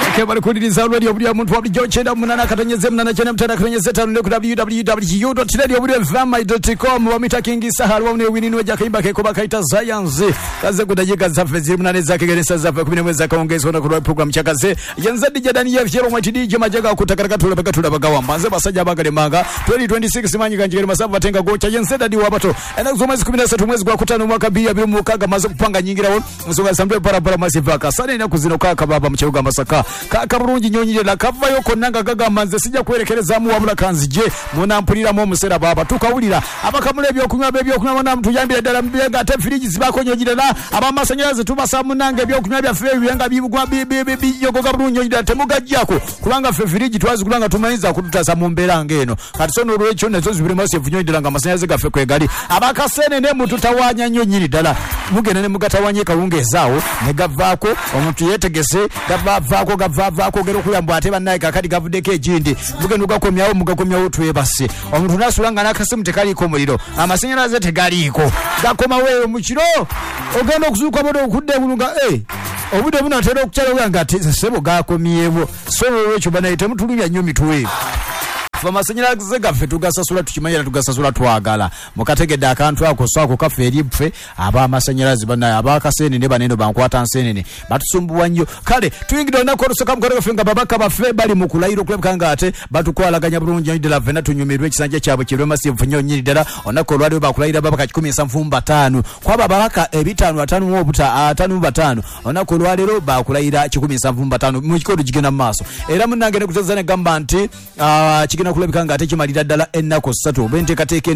Kebali kudiriza olwali obuli omuntu wabuli jochenda munana katonyeze munana chene mutana katonyeze tano ku www.radio.com wa mitakingi sahal wa wini wa jakimba ke kuba kaita science kaze kudajiga zafe ziri munane zake geresa zafe 10 mwezi akaongezwa na ku program chakaze yanzadi jadani ya fyero mwatidi je majaga kutakaraka tulabaka bagawa mbanze basajja bagale manga 2026 manyi kanjigere masabu batenga gocha yenseda di wabato enazo mwezi 13 mwezi gwa kutano mwaka bia biri mukaga maze kupanga nyingira won nsoga sambe para masivaka sane na kuzino kaka baba mcheruga masaka kaka burungi nyonyire la kava yoko nanga gaga manze sija kwerekereza mu wabula kanzije munampulira mu musera baba tukawulira abakamule byokunywa byokunywa na mtu yambire dala mbenga ate firiji zibako nyonyire la abamasanyalaze tubasa munange byokunywa bya fe byenga bibugwa yoko gaburungi nyonyire temugajjako kubanga fe firiji twazi kulanga tumayinza kututasa mu mbera ngeno kati sono lwecho nezo zibiri mase vunyonyire nga masanyalaze gafe kwegali abakasene ne mutu tawanya nyonyire dala mugene ne mugatawanye kawungezaawo ne gavako omuntu yetegese gavako gero kuyamba ate bannaye kakati gavudeko ejindi mugende ugakomyawo mugakomyawo twebase omuntu nasulanga nakasimu tekaliko muliro amasanyalaze tegaliko gakoma wewe mukiro ogenda okuzuka bodo okudde bulunga obude bunatera okukyalo nga ate sebo gakomyewo so lwekyo banayite mutulumya nnyo mitwe amasanyalaze gaffe tugasasula tukimanyira tugasasula twagala mukategedde akantu ako swako kaffe eripfe aba amasanyalaze banaye abakasene ne baneno bankwata nsenene batusumbuwa nnyo kale tuyingidde onako olusoka mukore gaffe nga babaka baffe bali mu kulayiro kulabika nga ate batukwalaganya bulungi nnyo ddala fena tunyumirwe ekisanja kyabwe kirwe masivu nnyo nnyini ddala onako olwaliwo bakulayira babaka 175 kwaba babaka 5 onako olwaleero bakulayira 175 mu kikodo kigenda mu maaso era munnange ne kutezza ne gamba nti kigenda kulabika nga ate kimalira ddala ennaku 3 obenteekateeka